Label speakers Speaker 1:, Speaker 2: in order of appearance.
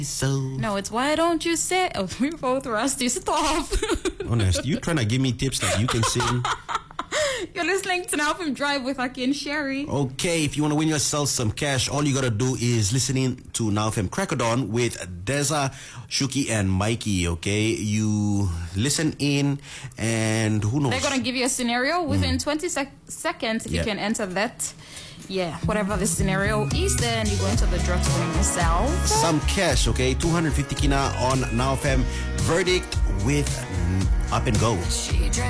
Speaker 1: So
Speaker 2: No, it's why don't you say? Oh, we're both rusty. Stop.
Speaker 1: honest, you trying to give me tips that you can sing?
Speaker 2: You're listening to Now From Drive with Aki and Sherry.
Speaker 1: Okay, if you want to win yourself some cash, all you gotta do is listen in to Now FM Crackadon with Deza, Shuki, and Mikey. Okay, you listen in, and who knows?
Speaker 2: They're gonna give you a scenario within 20 seconds. If you can enter that, whatever the scenario is, then you go into the draw to win yourself
Speaker 1: some cash. Okay, 250 kina on Now FM. Verdict with Up and Go.
Speaker 3: She drank